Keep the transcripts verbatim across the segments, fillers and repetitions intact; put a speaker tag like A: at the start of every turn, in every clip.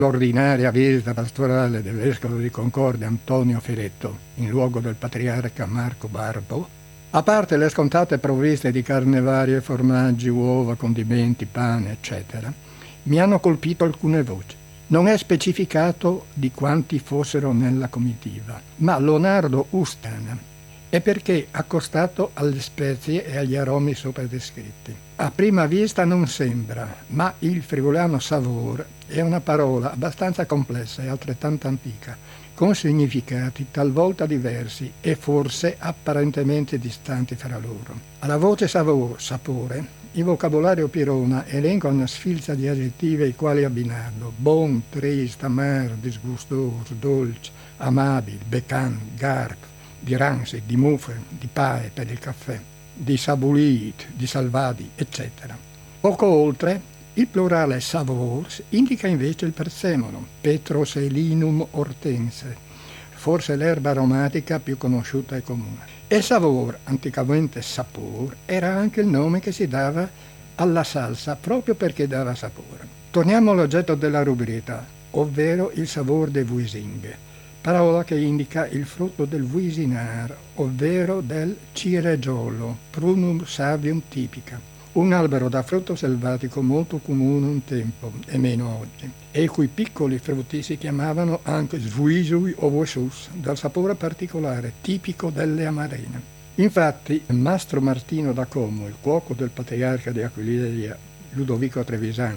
A: L'ordinaria visita pastorale del vescovo di Concordia Antonio Filetto, in luogo del patriarca Marco Barbo, a parte le scontate provviste di carne varie, formaggi, uova, condimenti, pane, eccetera, mi hanno colpito alcune voci. Non è specificato di quanti fossero nella comitiva, ma Leonardo Ustan è perché accostato alle spezie e agli aromi sopra descritti. A prima vista non sembra, ma il friulano savor è una parola abbastanza complessa e altrettanto antica, con significati talvolta diversi e forse apparentemente distanti fra loro. Alla voce savor, sapore, il vocabolario Pirona elenca una sfilza di aggettivi ai quali abbinarlo: bon, triste, amaro, disgustoso, dolce, amabile, beccan, garp, di ranci, di muffre, di pae per il caffè, di sabulit, di salvadi, eccetera. Poco oltre, il plurale savors indica invece il persemono, Petroselinum hortense, forse l'erba aromatica più conosciuta e comune. E savor, anticamente sapor, era anche il nome che si dava alla salsa proprio perché dava sapore. Torniamo all'oggetto della rubrica, ovvero il savor de vuising, parola che indica il frutto del vuisinar, ovvero del cireggiolo, Prunum savium tipica, un albero da frutto selvatico molto comune un tempo, e meno oggi, e i cui piccoli frutti si chiamavano anche svuisui o vuesus, dal sapore particolare tipico delle amarene. Infatti, Mastro Martino da Como, il cuoco del patriarca di Aquileia, Ludovico Trevisan,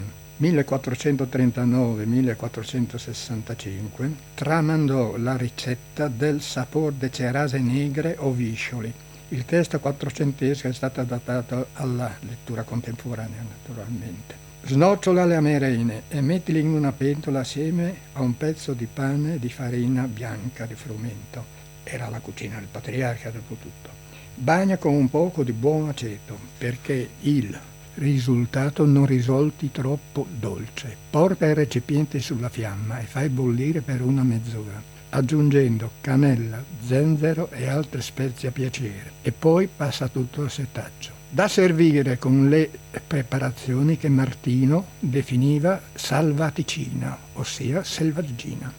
A: millequattrocentotrentanove millequattrocentosessantacinque, tramandò la ricetta del sapor de cerase negre o viscioli. Il testo quattrocentesco è stato adattato alla lettura contemporanea, naturalmente. Snocciola le amerene e mettili in una pentola assieme a un pezzo di pane di farina bianca di frumento. Era la cucina del patriarca, dopo tutto. Bagna con un poco di buon aceto, perché il risultato non risulti troppo dolce. Porta il recipiente sulla fiamma e fai bollire per una mezz'ora, aggiungendo cannella, zenzero e altre spezie a piacere, e poi passa tutto al setaccio. Da servire con le preparazioni che Martino definiva salvaticina, ossia selvaggina.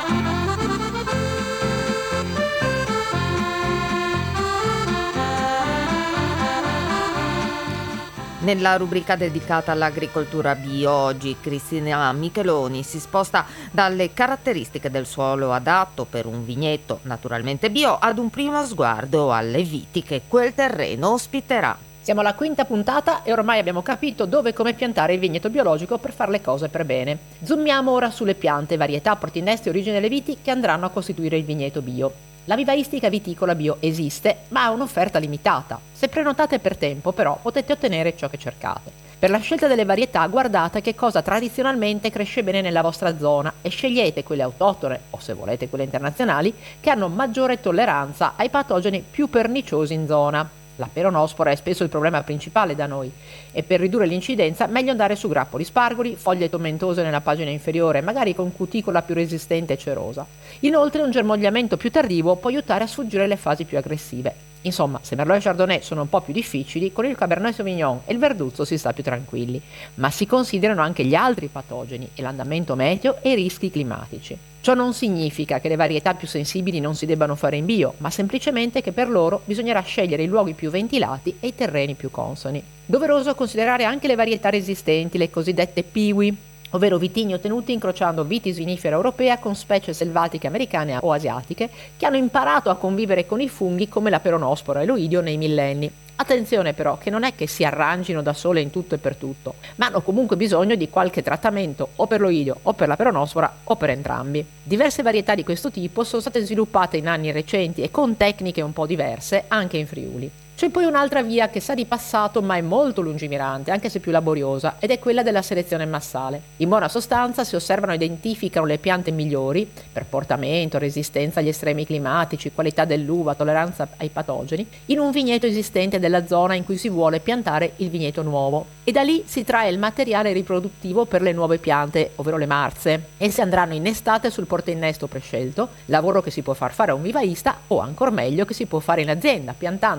B: Nella rubrica dedicata all'agricoltura bio, oggi Cristina Micheloni si sposta dalle caratteristiche del suolo adatto per un vigneto naturalmente bio ad un primo sguardo alle viti che quel terreno ospiterà.
C: Siamo alla quinta puntata e ormai abbiamo capito dove e come piantare il vigneto biologico per fare le cose per bene. Zoomiamo ora sulle piante, varietà, portinnesti e origine delle viti che andranno a costituire il vigneto bio. La vivaistica viticola bio esiste, ma ha un'offerta limitata. Se prenotate per tempo, però, potete ottenere ciò che cercate. Per la scelta delle varietà, guardate che cosa tradizionalmente cresce bene nella vostra zona e scegliete quelle autoctone, o se volete quelle internazionali, che hanno maggiore tolleranza ai patogeni più perniciosi in zona. La peronospora è spesso il problema principale da noi e per ridurre l'incidenza meglio andare su grappoli spargoli, foglie tomentose nella pagina inferiore, magari con cuticola più resistente e cerosa. Inoltre un germogliamento più tardivo può aiutare a sfuggire le fasi più aggressive. Insomma, se Merlot e Chardonnay sono un po' più difficili, con il Cabernet Sauvignon e il Verduzzo si sta più tranquilli, ma si considerano anche gli altri patogeni e l'andamento meteo e i rischi climatici. Ciò non significa che le varietà più sensibili non si debbano fare in bio, ma semplicemente che per loro bisognerà scegliere i luoghi più ventilati e i terreni più consoni. Doveroso considerare anche le varietà resistenti, le cosiddette piwi, ovvero vitigni ottenuti incrociando vitis vinifera europea con specie selvatiche americane o asiatiche che hanno imparato a convivere con i funghi come la peronospora e l'oidio nei millenni. Attenzione però che non è che si arrangino da sole in tutto e per tutto, ma hanno comunque bisogno di qualche trattamento o per l'oidio o per la peronospora o per entrambi. Diverse varietà di questo tipo sono state sviluppate in anni recenti e con tecniche un po' diverse anche in Friuli. C'è poi un'altra via che sa di passato ma è molto lungimirante, anche se più laboriosa, ed è quella della selezione massale. In buona sostanza si osservano e identificano le piante migliori per portamento, resistenza agli estremi climatici, qualità dell'uva, tolleranza ai patogeni, in un vigneto esistente della zona in cui si vuole piantare il vigneto nuovo. E da lì si trae il materiale riproduttivo per le nuove piante, ovvero le marze. Esse andranno innestate sul portainnesto prescelto, lavoro che si può far fare a un vivaista o ancor meglio che si può fare in azienda, piantando prima e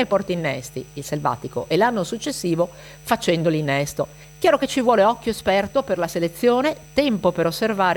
C: porti innesti, il selvatico, e l'anno successivo facendo l'innesto. Chiaro che ci vuole occhio esperto per la selezione, tempo per osservare